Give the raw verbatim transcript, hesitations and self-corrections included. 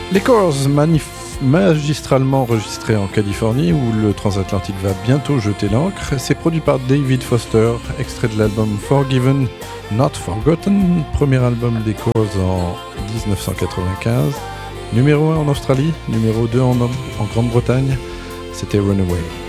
Les Corrs, manif- magistralement enregistrés en Californie, où le transatlantique va bientôt jeter l'ancre. C'est produit par David Foster, extrait de l'album Forgiven, Not Forgotten, premier album des Corrs en dix-neuf cent quatre-vingt-quinze. Numéro un en Australie, numéro deux en, en Grande-Bretagne, c'était Runaway.